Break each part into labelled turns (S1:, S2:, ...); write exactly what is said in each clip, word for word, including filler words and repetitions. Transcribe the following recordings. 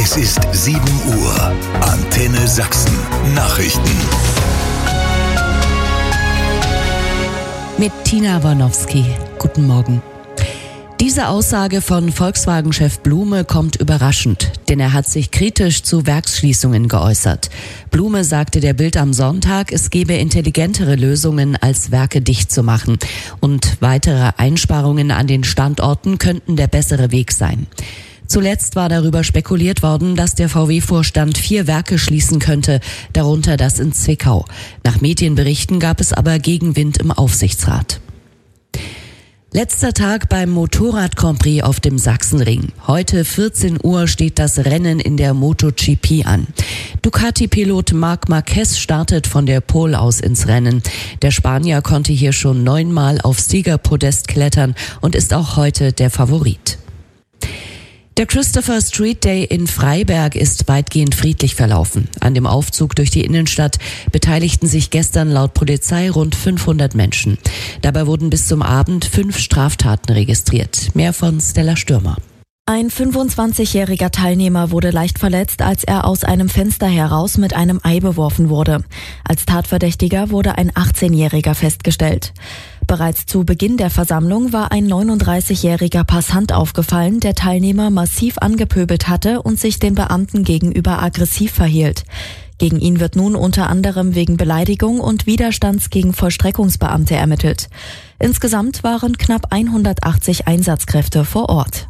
S1: Es ist sieben Uhr. Antenne Sachsen. Nachrichten.
S2: Mit Tina Warnowski. Guten Morgen. Diese Aussage von Volkswagen-Chef Blume kommt überraschend, denn er hat sich kritisch zu Werksschließungen geäußert. Blume sagte der Bild am Sonntag, es gebe intelligentere Lösungen, als Werke dicht zu machen. Und weitere Einsparungen an den Standorten könnten der bessere Weg sein. Zuletzt war darüber spekuliert worden, dass der V W-Vorstand vier Werke schließen könnte, darunter das in Zwickau. Nach Medienberichten gab es aber Gegenwind im Aufsichtsrat. Letzter Tag beim Motorrad-Grand Prix auf dem Sachsenring. Heute vierzehn Uhr steht das Rennen in der MotoGP an. Ducati-Pilot Marc Marquez startet von der Pole aus ins Rennen. Der Spanier konnte hier schon neunmal aufs Siegerpodest klettern und ist auch heute der Favorit. Der Christopher Street Day in Freiberg ist weitgehend friedlich verlaufen. An dem Aufzug durch die Innenstadt beteiligten sich gestern laut Polizei rund fünfhundert Menschen. Dabei wurden bis zum Abend fünf Straftaten registriert. Mehr von Stella Stürmer.
S3: Ein fünfundzwanzigjähriger Teilnehmer wurde leicht verletzt, als er aus einem Fenster heraus mit einem Ei beworfen wurde. Als Tatverdächtiger wurde ein achtzehnjähriger festgestellt. Bereits zu Beginn der Versammlung war ein neununddreißigjähriger Passant aufgefallen, der Teilnehmer massiv angepöbelt hatte und sich den Beamten gegenüber aggressiv verhielt. Gegen ihn wird nun unter anderem wegen Beleidigung und Widerstands gegen Vollstreckungsbeamte ermittelt. Insgesamt waren knapp hundertachtzig Einsatzkräfte vor Ort.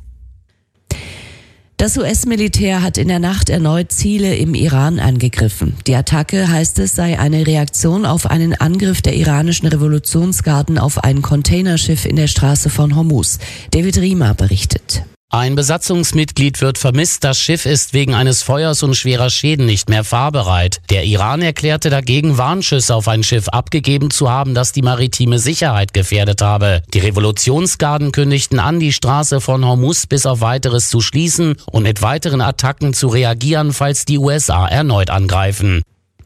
S2: Das U S-Militär hat in der Nacht erneut Ziele im Iran angegriffen. Die Attacke, heißt es, sei eine Reaktion auf einen Angriff der iranischen Revolutionsgarden auf ein Containerschiff in der Straße von Hormuz. David Riemer berichtet.
S4: Ein Besatzungsmitglied wird vermisst, das Schiff ist wegen eines Feuers und schwerer Schäden nicht mehr fahrbereit. Der Iran erklärte dagegen, Warnschüsse auf ein Schiff abgegeben zu haben, das die maritime Sicherheit gefährdet habe. Die Revolutionsgarden kündigten an, die Straße von Hormuz bis auf Weiteres zu schließen und mit weiteren Attacken zu reagieren, falls die U S A erneut angreifen.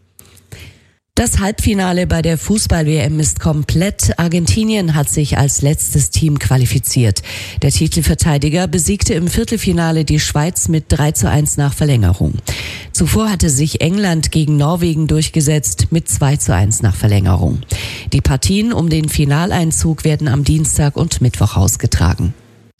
S2: Das Halbfinale bei der Fußball-W M ist komplett. Argentinien hat sich als letztes Team qualifiziert. Der Titelverteidiger besiegte im Viertelfinale die Schweiz mit drei zu eins nach Verlängerung. Zuvor hatte sich England gegen Norwegen durchgesetzt mit zwei zu eins nach Verlängerung. Die Partien um den Finaleinzug werden am Dienstag und Mittwoch ausgetragen.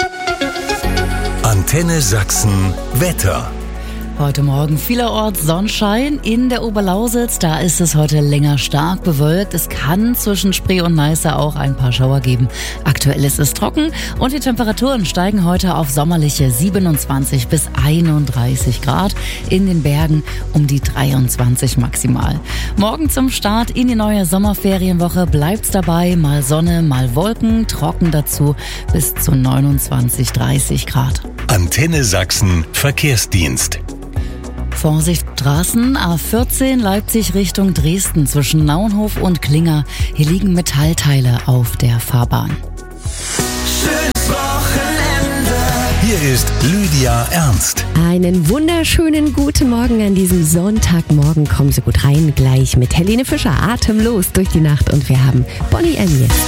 S1: Antenne Sachsen Wetter.
S5: Heute Morgen vielerorts Sonnenschein in der Oberlausitz. Da ist es heute länger stark bewölkt. Es kann zwischen Spree und Neiße auch ein paar Schauer geben. Aktuell ist es trocken und die Temperaturen steigen heute auf sommerliche siebenundzwanzig bis einunddreißig Grad. In den Bergen um die dreiundzwanzig maximal. Morgen zum Start in die neue Sommerferienwoche bleibt's dabei. Mal Sonne, mal Wolken, trocken dazu bis zu neunundzwanzig, dreißig Grad.
S1: Antenne Sachsen Verkehrsdienst.
S5: Vorsicht Straßen, A vierzehn Leipzig Richtung Dresden zwischen Naunhof und Klinger. Hier liegen Metallteile auf der Fahrbahn.
S1: Schönes Wochenende. Hier ist Lydia Ernst.
S6: Einen wunderschönen guten Morgen an diesem Sonntagmorgen. Kommen Sie gut rein, gleich mit Helene Fischer. Atemlos durch die Nacht und wir haben Bonnie M. jetzt.